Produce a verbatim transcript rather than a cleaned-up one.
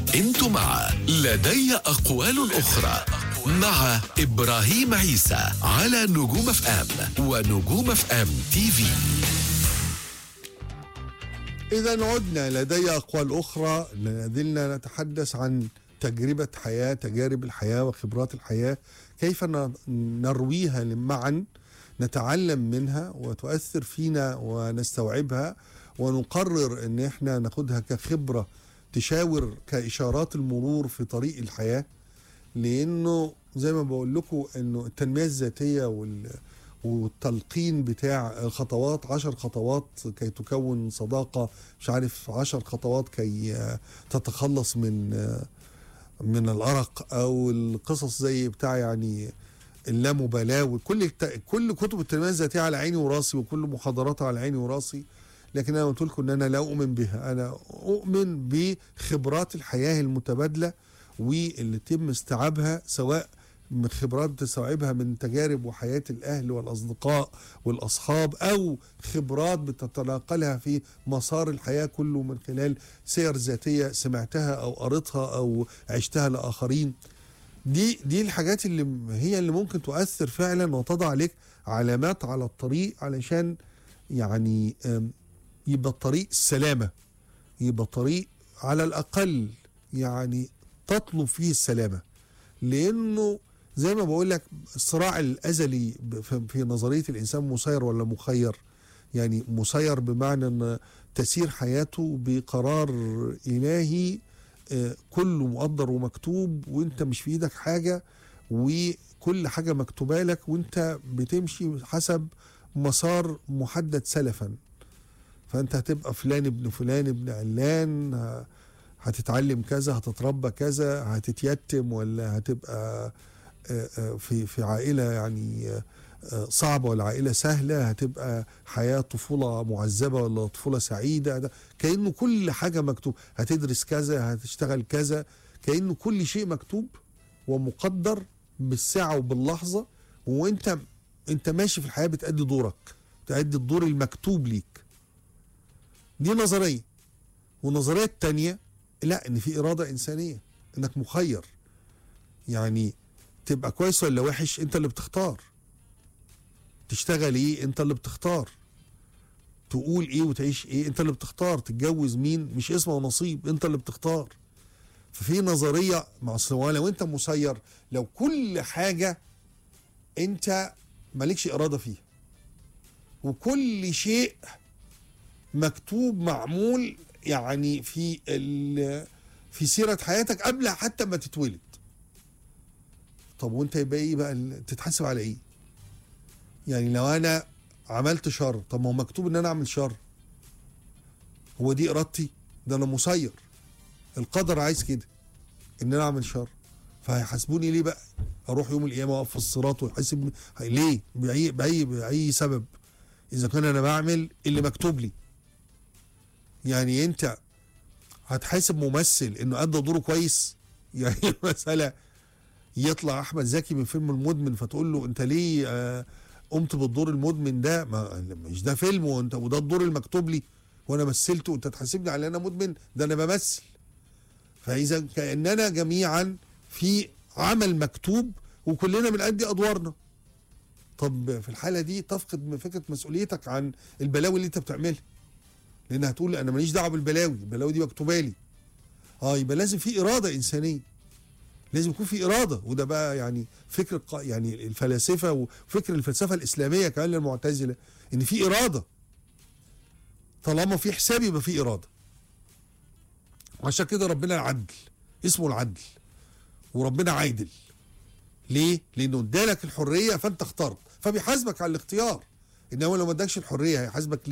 انتم مع لدي أقوال أخرى مع إبراهيم عيسى على نجوم اف ام ونجوم اف ام تي في. إذا عدنا لدي أقوال أخرى، لازلنا نتحدث عن تجربة حياة، تجارب الحياة وخبرات الحياة، كيف نرويها معا، نتعلم منها وتؤثر فينا ونستوعبها ونقرر ان احنا ناخدها كخبرة تشاور كإشارات المرور في طريق الحياة. لأنه زي ما بقول لكم انه التنمية الذاتية وال والتلقين بتاع الخطوات، عشر خطوات كي تكون صداقة، مش عارف عشر خطوات كي تتخلص من من الأرق، أو القصص زي بتاع يعني اللامبالاة، وكل كل كتب التنمية الذاتية على عيني وراسي، وكل محاضراتها على عيني وراسي. لكن أنا قلت لكم أن أنا لا أؤمن بها، أنا أؤمن بخبرات الحياة المتبادلة واللي تم استيعابها، سواء من خبرات بتستوعبها من تجارب وحياة الأهل والأصدقاء والأصحاب، أو خبرات بتتناقلها في مسار الحياة كله من خلال سير ذاتية سمعتها أو قريتها أو عشتها لآخرين. دي دي الحاجات اللي هي اللي ممكن تؤثر فعلا وتضع عليك علامات على الطريق، علشان يعني يبقى الطريق السلامة، يبقى طريق على الأقل يعني تطلب فيه السلامة. لأنه زي ما بقول لك الصراع الأزلي في نظرية الإنسان مسير ولا مخير. يعني مسير بمعنى أن تسير حياته بقرار إلهي كله مقدر ومكتوب، وانت مش في ايدك حاجة، وكل حاجة مكتوبة لك، وانت بتمشي حسب مسار محدد سلفا. فانت هتبقى فلان ابن فلان ابن علان، هتتعلم كذا، هتتربى كذا، هتتيتم، ولا هتبقى في في عائلة يعني صعبة ولا عائلة سهلة، هتبقى حياة طفولة معذبة ولا طفولة سعيدة. كأنه كل حاجة مكتوب، هتدرس كذا، هتشتغل كذا، كأنه كل شيء مكتوب ومقدر بالساعة وباللحظة، وانت انت ماشي في الحياة بتأدي دورك، بتأدي الدور المكتوب ليك. دي نظرية. والنظرية التانية لا، ان في إرادة إنسانية، انك مخير. يعني تبقى كويس ولا وحش انت اللي بتختار، تشتغل ايه انت اللي بتختار، تقول ايه وتعيش ايه انت اللي بتختار، تتجوز مين مش اسمه ونصيب، انت اللي بتختار. ففي نظرية مع الصوالة، لو انت مسير، لو كل حاجة انت مالكش إرادة فيها، وكل شيء مكتوب معمول يعني في في سيرة حياتك قبل حتى ما تتولد. طب وانت يبقى ايه بقى، تتحاسب على ايه؟ يعني لو انا عملت شر، طب ما هو مكتوب ان انا اعمل شر، هو دي ارادتي؟ ده انا مسير، القدر عايز كده ان انا اعمل شر، فهيحاسبوني ليه بقى؟ اروح يوم القيامه واقف في الصراط ويحاسب ليه؟ باي باي باي سبب؟ اذا كان انا بعمل اللي مكتوب لي. يعني انت هتحاسب ممثل انه ادى دوره كويس؟ يعني مثلا يطلع احمد زكي من فيلم المدمن، فتقول له انت ليه آه قمت بالدور المدمن ده؟ ما مش ده فيلم، وانت وده الدور المكتوب لي وانا مثلته، وانت تحاسبني على ان انا مدمن؟ ده انا بمثل. فاذا كاننا جميعا في عمل مكتوب وكلنا بنأدي ادوارنا. طب في الحاله دي تفقد من فكره مسؤوليتك عن البلاوي اللي انت بتعملها، لان هتقول انا ماليش دعوه بالبلاوي، البلاوي دي مكتوبه لي. اه يبقى لازم في اراده انسانيه، لازم يكون في إرادة. وده بقى يعني فكر يعني الفلاسفة وفكر الفلسفة الإسلامية كمان للمعتزلة، إن في إرادة. طالما في حساب يبقى في إرادة. عشان كده ربنا العدل، اسمه العدل، وربنا عادل. ليه؟ لأنه ادالك الحرية فأنت اخترت، فبيحاسبك على الاختيار. إنما لو ما اداكش الحرية هيحاسبك ليه؟